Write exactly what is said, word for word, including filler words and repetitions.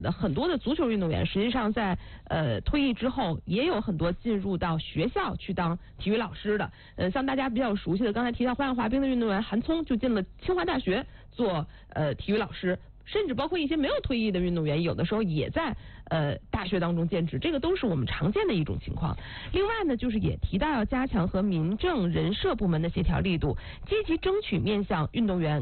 很多的足球运动员，实际上在呃退役之后，也有很多进入到学校去当体育老师的。呃，像大家比较熟悉的，刚才提到花样滑冰的运动员韩聪就进了清华大学做呃体育老师。甚至包括一些没有退役的运动员，有的时候也在呃大学当中兼职，这个都是我们常见的一种情况。另外呢，就是也提到要加强和民政人社部门的协调力度，积极争取面向运动员